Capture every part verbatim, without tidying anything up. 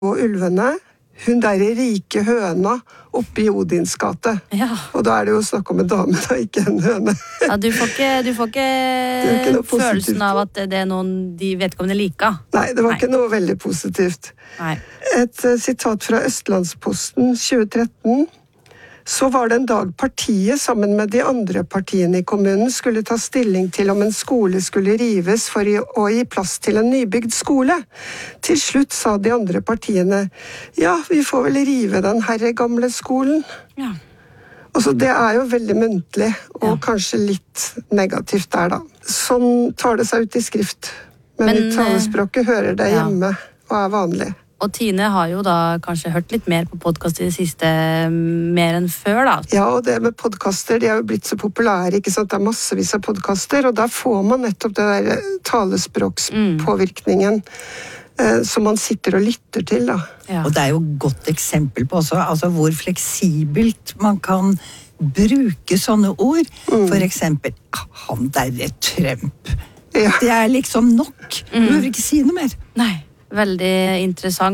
og ulvene, hun der rike høna oppe i Odins gate. Ja. Og da er det jo snakk om en dame, da, ikke en høne. Ja, du får ikke, du får ikke, ikke følelsen av at det er noen de vedkommende liker. Nei, det var Nei. ikke noe veldig positivt. Nei. Et uh, sitat fra Østlandsposten tjue tretten. Så var det en dag partiet sammen med de andre partiene i kommunen skulle ta stilling til om en skole skulle rives for å gi plass til en nybygd skole. Til slutt sa de andre partiene, ja, vi får vel rive den herre gamle skolen. Ja. Og så det er jo veldig muntlig, og Ja. kanskje litt negativt der da. Sånn tar det seg ut i skrift. Men, Men, i talespråket hører det ja. hjemme og er vanlig. Og Tine har jo da kanskje hørt litt mer på podcast i det siste, mer enn før da. Ja, og det med podcaster, de er jo blitt så populære, ikke sant? Det er massevis av podcaster, og der får man nettopp det der talespråkspåvirkningen mm. eh, som man sitter og lytter til da. Ja. Og det er jo et godt eksempel på også, altså hvor fleksibelt man kan bruke sånne ord. Mm. For eksempel, han der er Trump. Ja. Det er liksom nok. Du behøver ikke si noe mer. Nei. Veldig interessant.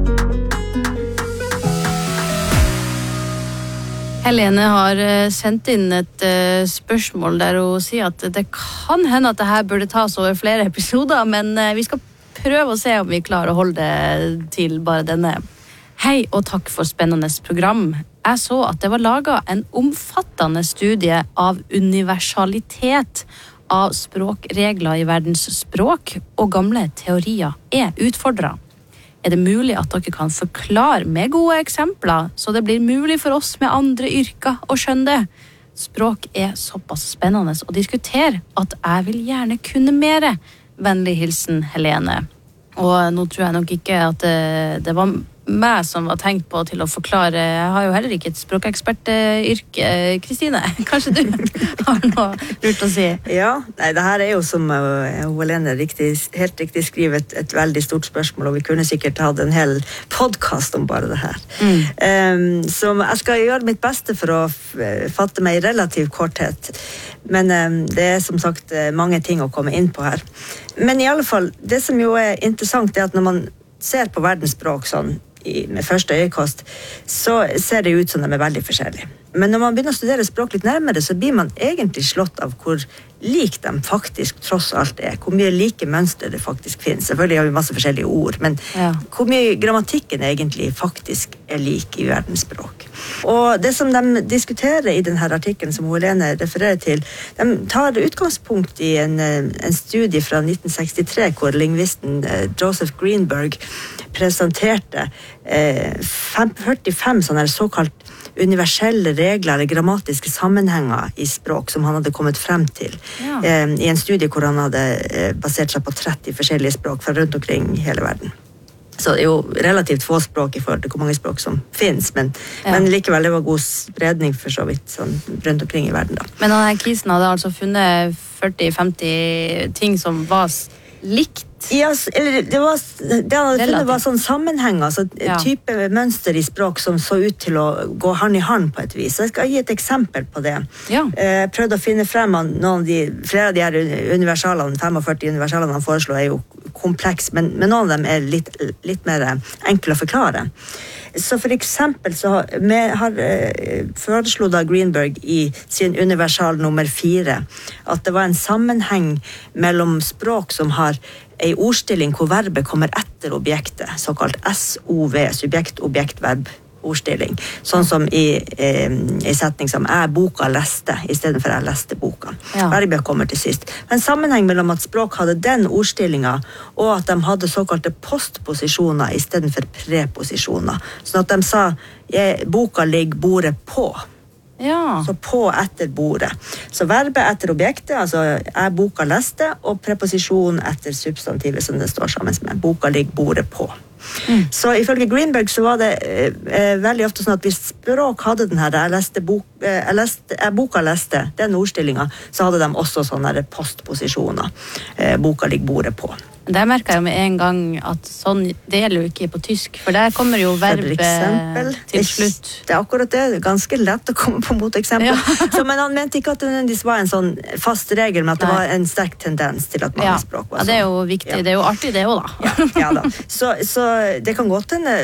Helene har sendt inn et uh, spørsmål der hun sier at det kan hende at det her burde tas over flere episoder, men uh, vi skal prøve å se om vi klarer å holde det til bare denne. Hei og takk for spennende program. Jeg så at det var laget en omfattende studie av universalitet av språkregler i verdens språk, og gamle teorier er utfordret. Er det mulig at dere kan forklare med gode eksempler, så det blir mulig for oss med andre yrker å skjønne det? Språk er såpass spennende å diskutere at jeg vil gjerne kunne mere. Vennlig hilsen, Helene. Og nå tror jeg nok ikke at det, det var meg som var tenkt på til å forklare. Jeg har jo heller ikke et språkekspertyrke. Kristine, kanskje du har noe lurt å si? Ja, nei, det her er jo som uh, Helene riktig, helt riktig skriver et, et veldig stort spørsmål, og vi kunne sikkert hatt en hel podcast om bare det her. Mm. Um, så jeg skal gjøre mitt beste for å f- fatte meg i relativ korthet. Men um, det er som sagt mange ting å komme inn på her. Men i alle fall, det som jo er interessant er at når man ser på verdensspråk sånn, i, med første øyekast, så ser det ut som de er veldig forskjellige. Men når man begynner å studere språk litt nærmere, så blir man egentlig slått av hvor lik de faktisk tross alt er. Hvor mye like mønster det faktisk finnes. Selvfølgelig har vi masse forskjellige ord, men ja. Hvor mye grammatikken egentlig faktisk er lik i verdensspråk. Og det som de diskuterer i denne artikkelen som Helene refererer til, de tar utgangspunkt i en, en studie fra nitten sekstitre, hvor lingvisten Joseph Greenberg presenterte eh, førtifem sånne såkalt universelle regler eller grammatiske sammenhenger i språk som han hadde kommet frem til. Ja. Eh, I en studie hvor han hadde eh, basert seg på tretti forskjellige språk fra rundt omkring i hele verden. Så det er jo relativt få språk i forhold til hvor mange språk som finnes, men, ja. Men likevel det var god spredning for så vidt sånn, rundt omkring i verden. Da. Men denne kisen hadde altså funnet førti femti ting som var likt? Ja, eller det var, det han hadde funnet var sånn sammenheng, altså ja. Type mønster i språk som så ut til å gå hand i hand på et vis. Så jeg skal gi et eksempel på det. Ja. Jeg prøvde å finne frem noen av de, flere av de her universalene, førtifem universalene han foreslår er jo kompleks, men, men noen av dem er litt, litt mer enkle å forklare. Så for eksempel så har foreslå da Greenberg i sin universal nummer fire at det var en sammenheng mellom språk som har en ordstilling hvor verbet kommer etter objektet, såkalt S O V, subjekt, objekt, verb, ordstilling. Sånn som i, eh, i setning som jeg boka leste, i stedet for jeg leste boka. Ja. Verbet kommer til sist. En sammenheng mellom at språk hadde den ordstillingen, og at de hadde såkalte postposisjoner i stedet for preposisjoner. Sånn at de sa, boka ligger bordet på. Ja. Så på etter bordet. Så verbet etter objektet, altså jeg boka leste, og preposisjon etter substantivet som det står sammen med. Boka ligger bordet på. Mm. Så ifølge Greenberg så var det eh, veldig ofte sånn at hvis språk hadde den her, jeg, leste bok, eh, jeg, leste, jeg boka leste, den ordstillingen, så hadde de også sånne postposisjoner. Eh, boka ligger bordet på. Der merket jeg jo med en gang at sånn, det gjelder jo ikke på tysk, for der kommer jo verbet til slutt. Det er akkurat det, det er ganske lett å komme på moteksempel. Ja. Så, men han mente ikke at det nødvendigvis var en sånn fast regel, men at det Nei. Var en sterk tendens til at mange ja. språk var sånn. Ja, det er jo viktig, ja. Det er jo artig det også da. Ja, ja da. Så, så det kan godt hende